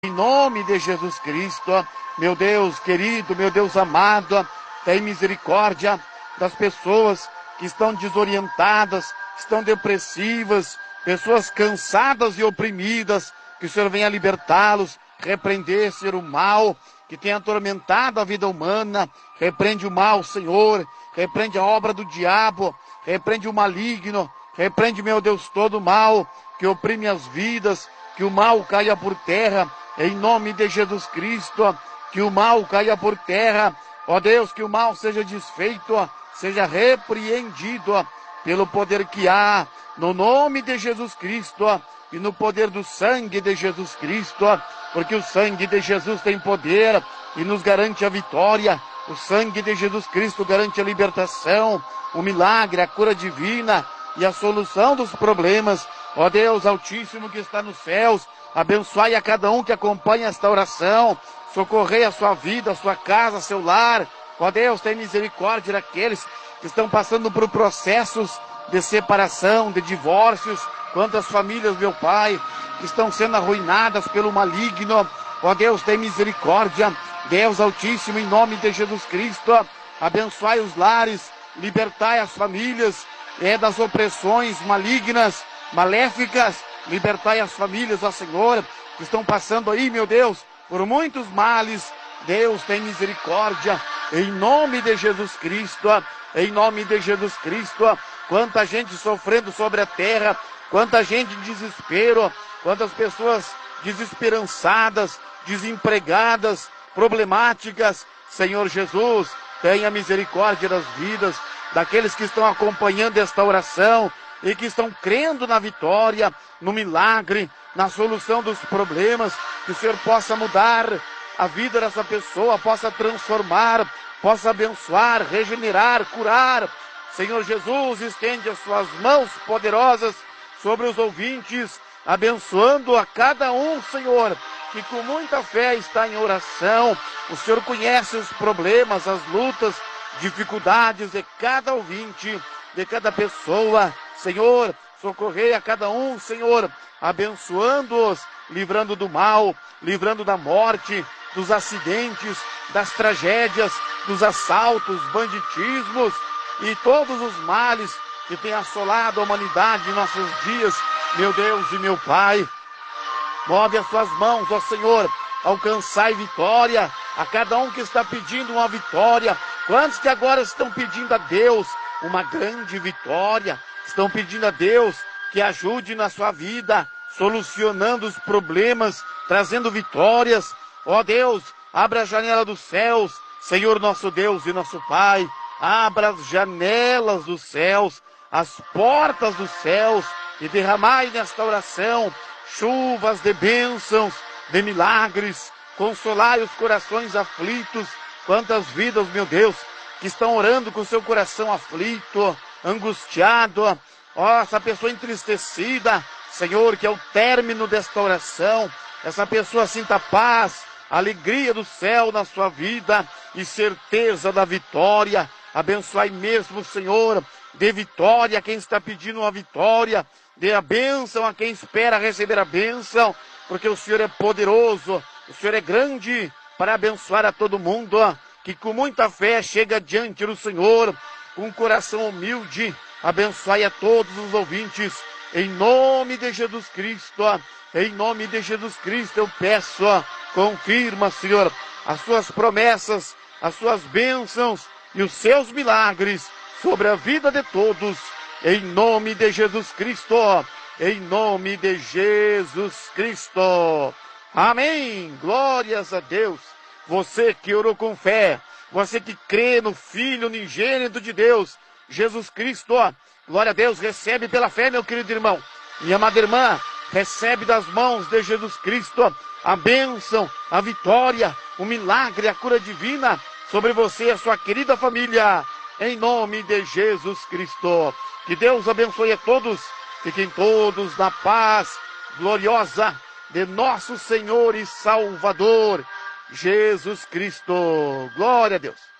Em nome de Jesus Cristo, meu Deus querido, meu Deus amado, tem misericórdia das pessoas que estão desorientadas, estão depressivas, pessoas cansadas e oprimidas, que o Senhor venha libertá-los, repreender, Senhor, o mal que tem atormentado a vida humana. Repreende o mal, Senhor, repreende a obra do diabo, repreende o maligno, repreende, meu Deus, todo o mal que oprime as vidas, que o mal caia por terra, em nome de Jesus Cristo, que o mal caia por terra, ó Deus, que o mal seja desfeito, seja repreendido pelo poder que há, no nome de Jesus Cristo e no poder do sangue de Jesus Cristo, porque o sangue de Jesus tem poder e nos garante a vitória. O sangue de Jesus Cristo garante a libertação, o milagre, a cura divina e a solução dos problemas. Ó Deus Altíssimo que está nos céus, abençoai a cada um que acompanha esta oração, socorrei a sua vida, a sua casa, seu lar. Ó Deus, tem misericórdia daqueles que estão passando por processos de separação, de divórcios. Quantas famílias, meu Pai, que estão sendo arruinadas pelo maligno. Ó Deus, tem misericórdia. Deus Altíssimo, em nome de Jesus Cristo, abençoai os lares, libertai as famílias das opressões malignas, maléficas. Libertai as famílias, ó Senhor, que estão passando aí, meu Deus, por muitos males. Deus, tem misericórdia, em nome de Jesus Cristo, em nome de Jesus Cristo. Quanta gente sofrendo sobre a terra, quanta gente em desespero, quantas pessoas desesperançadas, desempregadas, problemáticas. Senhor Jesus, tenha misericórdia das vidas daqueles que estão acompanhando esta oração e que estão crendo na vitória, no milagre, na solução dos problemas. Que o Senhor possa mudar a vida dessa pessoa, possa transformar, possa abençoar, regenerar, curar. Senhor Jesus, estende as suas mãos poderosas sobre os ouvintes, abençoando a cada um, Senhor, que com muita fé está em oração. O Senhor conhece os problemas, as lutas, dificuldades de cada ouvinte, de cada pessoa. Senhor, socorrei a cada um, Senhor, abençoando-os, livrando do mal, livrando da morte, dos acidentes, das tragédias, dos assaltos, banditismos e todos os males que têm assolado a humanidade em nossos dias. Meu Deus e meu Pai, move as suas mãos, ó Senhor, alcançai vitória a cada um que está pedindo uma vitória. Quantos que agora estão pedindo a Deus uma grande vitória? Estão pedindo a Deus que ajude na sua vida, solucionando os problemas, trazendo vitórias. Ó Deus, abra a janela dos céus, Senhor nosso Deus e nosso Pai. Abra as janelas dos céus, as portas dos céus, e derramai nesta oração chuvas de bênçãos, de milagres. Consolai os corações aflitos. Quantas vidas, meu Deus, que estão orando com seu coração aflito, angustiado, ó, essa pessoa entristecida, Senhor, que é o término desta oração, essa pessoa sinta paz, alegria do céu na sua vida e certeza da vitória. Abençoai mesmo, Senhor, dê vitória a quem está pedindo uma vitória, dê a bênção a quem espera receber a bênção, porque o Senhor é poderoso, o Senhor é grande para abençoar a todo mundo, que com muita fé chega diante do Senhor, com um coração humilde. Abençoai a todos os ouvintes, em nome de Jesus Cristo, em nome de Jesus Cristo eu peço, confirma, Senhor, as suas promessas, as suas bênçãos e os seus milagres sobre a vida de todos, em nome de Jesus Cristo, em nome de Jesus Cristo. Amém, glórias a Deus. Você que orou com fé, você que crê no Filho unigênito de Deus, Jesus Cristo, glória a Deus, recebe pela fé, meu querido irmão. Minha amada irmã, recebe das mãos de Jesus Cristo a bênção, a vitória, o milagre, a cura divina sobre você e a sua querida família, em nome de Jesus Cristo. Que Deus abençoe a todos, fiquem todos na paz gloriosa de nosso Senhor e Salvador, Jesus Cristo. Glória a Deus.